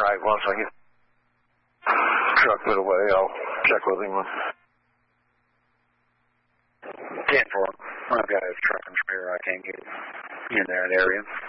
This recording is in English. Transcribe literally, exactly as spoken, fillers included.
right, once I get truck put away, I'll check with him. ten four. I've got his truck and spare. I can't get in that area.